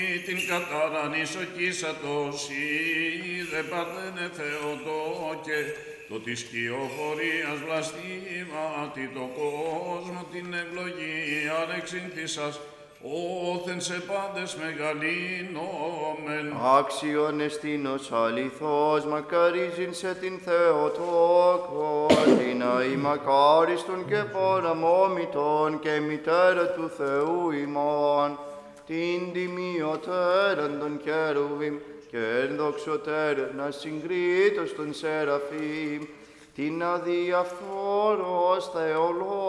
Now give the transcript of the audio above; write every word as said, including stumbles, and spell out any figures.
την καταρανισοκίσατος, είδε παρθένε Θεοτό και το της κυοφορίας βλαστήματι το κόσμο την ευλογία εξήνθησας, όθεν σε πάντες μεγαλύνομεν. Άξιον εστίνος αληθώς, μακαρίζειν σε την Θεοτόκον, την αη μακάριστον και παραμόμητον και μητέρα του Θεού ημών, την τιμιωτέραν των κερουβίμ και ενδοξωτέραν ασυγκρίτως των Σεραφείμ, την αδιαφόρος Θεολόγων,